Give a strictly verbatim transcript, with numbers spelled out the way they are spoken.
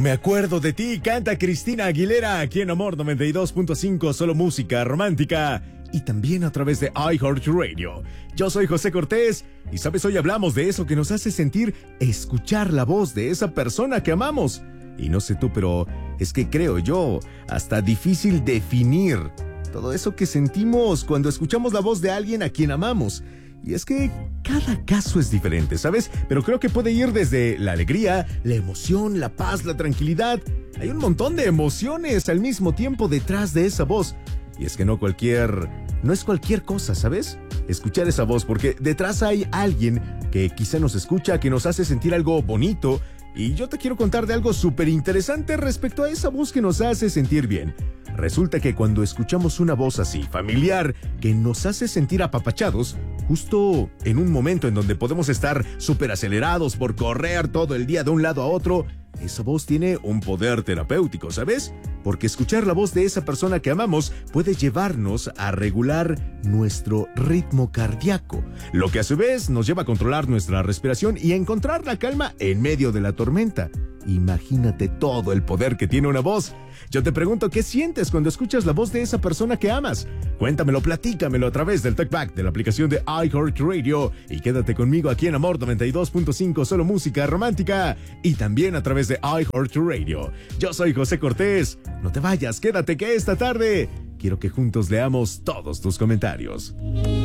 Me acuerdo de ti, canta Cristina Aguilera aquí en Amor noventa y dos punto cinco, solo música romántica y también a través de iHeartRadio. Yo soy José Cortés y sabes, hoy hablamos de eso que nos hace sentir escuchar la voz de esa persona que amamos. Y no sé tú, pero es que creo yo, hasta difícil definir todo eso que sentimos cuando escuchamos la voz de alguien a quien amamos. Y es que cada caso es diferente, ¿sabes? Pero creo que puede ir desde la alegría, la emoción, la paz, la tranquilidad. Hay un montón de emociones al mismo tiempo detrás de esa voz. Y es que no cualquier... no es cualquier cosa, ¿sabes? Escuchar esa voz, porque detrás hay alguien que quizá nos escucha, que nos hace sentir algo bonito. Y yo te quiero contar de algo súper interesante respecto a esa voz que nos hace sentir bien. Resulta que cuando escuchamos una voz así, familiar, que nos hace sentir apapachados, justo en un momento en donde podemos estar súper acelerados por correr todo el día de un lado a otro, esa voz tiene un poder terapéutico, ¿sabes? Porque escuchar la voz de esa persona que amamos puede llevarnos a regular nuestro ritmo cardíaco, lo que a su vez nos lleva a controlar nuestra respiración y a encontrar la calma en medio de la tormenta. Imagínate todo el poder que tiene una voz. Yo te pregunto, ¿qué sientes cuando escuchas la voz de esa persona que amas? Cuéntamelo, platícamelo a través del TalkBack de la aplicación de iHeartRadio y quédate conmigo aquí en Amor noventa y dos punto cinco, solo música romántica y también a través de iHeartRadio. Yo soy José Cortés. No te vayas, quédate que esta tarde quiero que juntos leamos todos tus comentarios.